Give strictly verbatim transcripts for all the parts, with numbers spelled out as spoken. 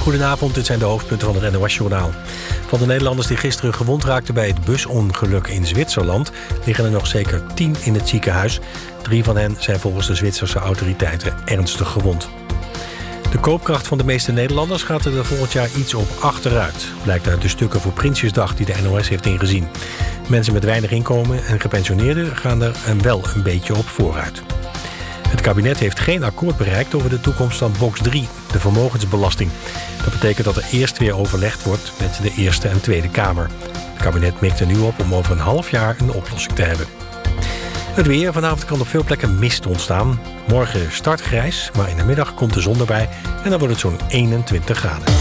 Goedenavond, dit zijn de hoofdpunten van het N O S-journaal. Van de Nederlanders die gisteren gewond raakten bij het busongeluk in Zwitserland liggen er nog zeker tien in het ziekenhuis. Drie van hen zijn volgens de Zwitserse autoriteiten ernstig gewond. De koopkracht van de meeste Nederlanders gaat er volgend jaar iets op achteruit. Blijkt uit de stukken voor Prinsjesdag die de N O S heeft ingezien. Mensen met weinig inkomen en gepensioneerden gaan er wel een beetje op vooruit. Het kabinet heeft geen akkoord bereikt over de toekomst van box drie, de vermogensbelasting. Dat betekent dat er eerst weer overlegd wordt met de Eerste en Tweede Kamer. Het kabinet mikt er nu op om over een half jaar een oplossing te hebben. Het weer. Vanavond kan op veel plekken mist ontstaan. Morgen start grijs, maar in de middag komt de zon erbij en dan wordt het zo'n eenentwintig graden.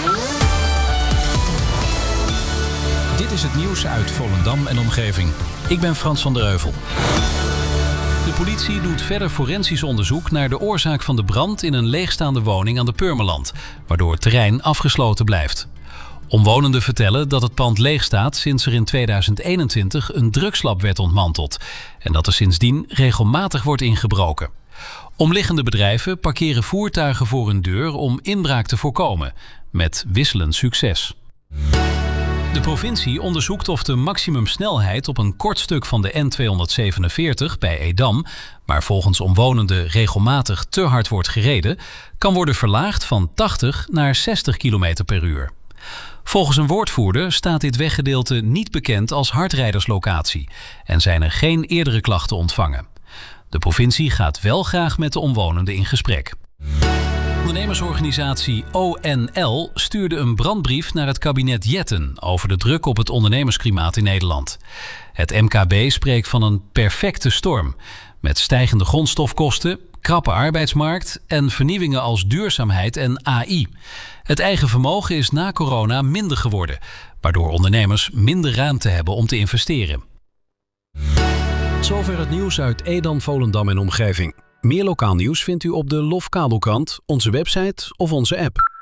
Dit is het nieuws uit Volendam en omgeving. Ik ben Frans van der Heuvel. De politie doet verder forensisch onderzoek naar de oorzaak van de brand in een leegstaande woning aan de Purmerland, waardoor het terrein afgesloten blijft. Omwonenden vertellen dat het pand leeg staat sinds er in tweeduizend eenentwintig een drugslab werd ontmanteld en dat er sindsdien regelmatig wordt ingebroken. Omliggende bedrijven parkeren voertuigen voor hun deur om inbraak te voorkomen, met wisselend succes. De provincie onderzoekt of de maximumsnelheid op een kort stuk van de N tweehonderdzevenenveertig bij Edam, waar volgens omwonenden regelmatig te hard wordt gereden, kan worden verlaagd van tachtig naar zestig kilometer per uur. Volgens een woordvoerder staat dit weggedeelte niet bekend als hardrijderslocatie en zijn er geen eerdere klachten ontvangen. De provincie gaat wel graag met de omwonenden in gesprek. Ondernemersorganisatie O N L stuurde een brandbrief naar het kabinet Jetten over de druk op het ondernemersklimaat in Nederland. Het M K B spreekt van een perfecte storm, met stijgende grondstofkosten, krappe arbeidsmarkt en vernieuwingen als duurzaamheid en A I. Het eigen vermogen is na corona minder geworden, waardoor ondernemers minder ruimte hebben om te investeren. Zover het nieuws uit Edam, Volendam en omgeving. Meer lokaal nieuws vindt u op de Lofkabelkrant, onze website of onze app.